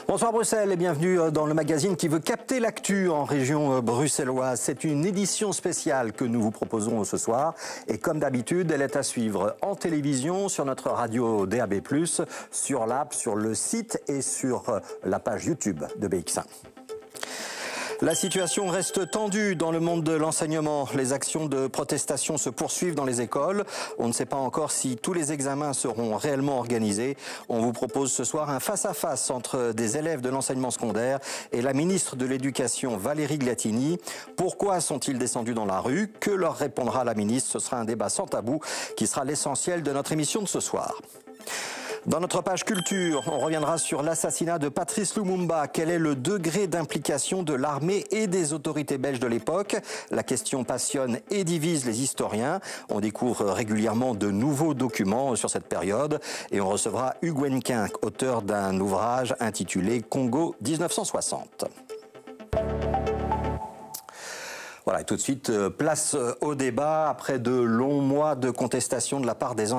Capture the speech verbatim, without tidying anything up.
Bonsoir Bruxelles et bienvenue dans le magazine qui veut capter l'actu en région bruxelloise. C'est une édition spéciale que nous vous proposons ce soir et comme d'habitude, elle est à suivre en télévision, sur notre radio D A B plus, sur l'app, sur le site et sur la page YouTube de B X un. La situation reste tendue dans le monde de l'enseignement. Les actions de protestation se poursuivent dans les écoles. On ne sait pas encore si tous les examens seront réellement organisés. On vous propose ce soir un face-à-face entre des élèves de l'enseignement secondaire et la ministre de l'Éducation Valérie Glatini. Pourquoi sont-ils descendus dans la rue? Que leur répondra la ministre? Ce sera un débat sans tabou qui sera l'essentiel de notre émission de ce soir. Dans notre page culture, on reviendra sur l'assassinat de Patrice Lumumba. Quel est le degré d'implication de l'armée et des autorités belges de l'époque? La question passionne et divise les historiens. On découvre régulièrement de nouveaux documents sur cette période. Et on recevra Hugues Wenquin, auteur d'un ouvrage intitulé Congo mille neuf cent soixante. Voilà, et tout de suite, place au débat. Après de longs mois de contestation de la part des